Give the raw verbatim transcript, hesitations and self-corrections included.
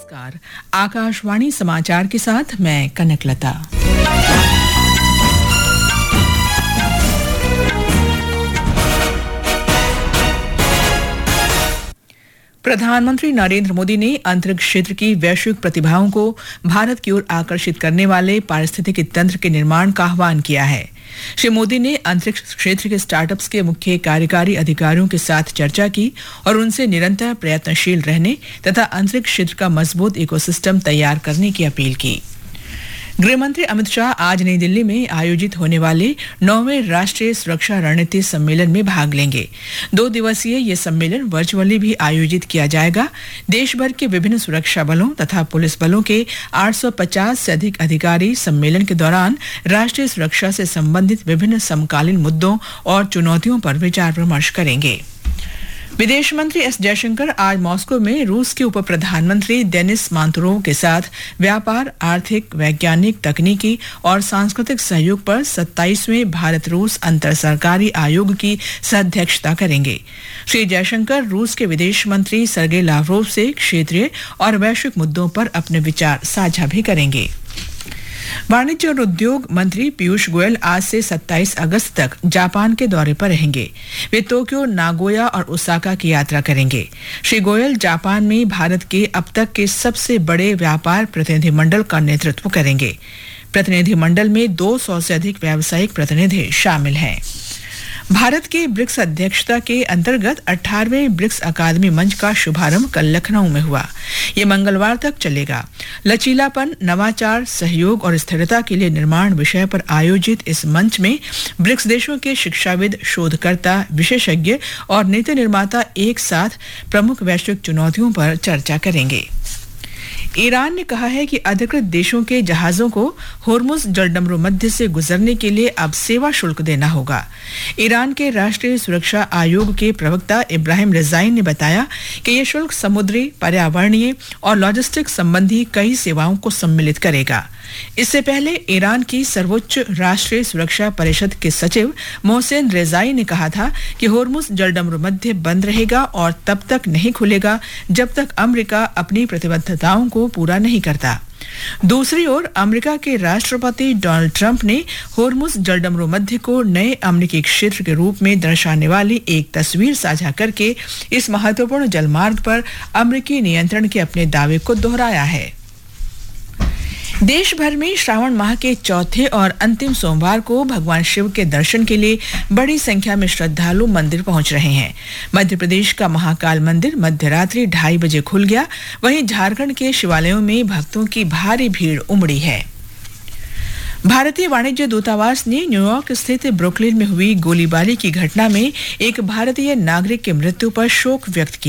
नमस्कार, आकाशवाणी समाचार के साथ मैं कनकलता। प्रधानमंत्री नरेंद्र मोदी ने अंतरिक्ष क्षेत्र की वैश्विक प्रतिभाओं को भारत की ओर आकर्षित करने वाले पारिस्थितिकी तंत्र के निर्माण का आह्वान किया है। श्री मोदी ने अंतरिक्ष क्षेत्र के स्टार्टअप्स के मुख्य कार्यकारी अधिकारियों के साथ चर्चा की और उनसे निरंतर प्रयत्नशील रहने तथा अंतरिक्ष क्षेत्र का मजबूत इकोसिस्टम तैयार करने की अपील की। गृहमंत्री अमित शाह आज नई दिल्ली में आयोजित होने वाले नौवें राष्ट्रीय सुरक्षा रणनीति सम्मेलन में भाग लेंगे। दो दिवसीय ये सम्मेलन वर्चुअली भी आयोजित किया जाएगा। देश भर के विभिन्न सुरक्षा बलों तथा पुलिस बलों के आठ सौ पचास से अधिक अधिकारी सम्मेलन के दौरान राष्ट्रीय सुरक्षा से संबंधित विभिन्न समकालीन मुद्दों और चुनौतियों पर विचार विमर्श करेंगे। विदेश मंत्री एस जयशंकर आज मॉस्को में रूस के उप प्रधानमंत्री देनिस मांतुरोव के साथ व्यापार, आर्थिक, वैज्ञानिक, तकनीकी और सांस्कृतिक सहयोग पर सत्ताईसवें भारत रूस अंतर सरकारी आयोग की सह-अध्यक्षता करेंगे। श्री जयशंकर रूस के विदेश मंत्री सर्गेई लावरोव से क्षेत्रीय और वैश्विक मुद्दों पर अपने विचार साझा भी करेंगे। वाणिज्य और उद्योग मंत्री पीयूष गोयल आज से सत्ताईस अगस्त तक जापान के दौरे पर रहेंगे। वे टोक्यो, नागोया और ओसाका की यात्रा करेंगे। श्री गोयल जापान में भारत के अब तक के सबसे बड़े व्यापार प्रतिनिधिमंडल का नेतृत्व करेंगे। प्रतिनिधिमंडल में दो सौ से अधिक व्यावसायिक प्रतिनिधि शामिल हैं। भारत के ब्रिक्स अध्यक्षता के अंतर्गत अठारहवें ब्रिक्स अकादमी मंच का शुभारंभ कल लखनऊ में हुआ। ये मंगलवार तक चलेगा। लचीलापन, नवाचार, सहयोग और स्थिरता के लिए निर्माण विषय पर आयोजित इस मंच में ब्रिक्स देशों के शिक्षाविद, शोधकर्ता, विशेषज्ञ और नीति निर्माता एक साथ प्रमुख वैश्विक चुनौतियों पर चर्चा करेंगे। ईरान ने कहा है कि अधिकृत देशों के जहाजों को होर्मुज जलडमरू मध्य से गुजरने के लिए अब सेवा शुल्क देना होगा। ईरान के राष्ट्रीय सुरक्षा आयोग के प्रवक्ता इब्राहिम रिजाइन ने बताया कि यह शुल्क समुद्री, पर्यावरणीय और लॉजिस्टिक संबंधी कई सेवाओं को सम्मिलित करेगा। इससे पहले ईरान की सर्वोच्च राष्ट्रीय सुरक्षा परिषद के सचिव मोहसेन रेजाई ने कहा था कि होर्मुज जलडमरू मध्य बंद रहेगा और तब तक नहीं खुलेगा जब तक अमेरिका अपनी प्रतिबद्धताओं को पूरा नहीं करता। दूसरी ओर अमेरिका के राष्ट्रपति डोनाल्ड ट्रंप ने होर्मुज जलडमरू मध्य को नए अमेरिकी क्षेत्र के रूप में दर्शाने वाली एक तस्वीर साझा करके इस महत्वपूर्ण जलमार्ग पर अमेरिकी नियंत्रण के अपने दावे को दोहराया है। देश भर में श्रावण माह के चौथे और अंतिम सोमवार को भगवान शिव के दर्शन के लिए बड़ी संख्या में श्रद्धालु मंदिर पहुंच रहे हैं। मध्य प्रदेश का महाकाल मंदिर मध्य रात्रि ढाई बजे खुल गया। वहीं झारखंड के शिवालयों में भक्तों की भारी भीड़ उमड़ी है। भारतीय वाणिज्य दूतावास ने न्यूयॉर्क स्थित ब्रुकलिन में हुई गोलीबारी की घटना में एक भारतीय नागरिक की मृत्यु पर शोक व्यक्त किया।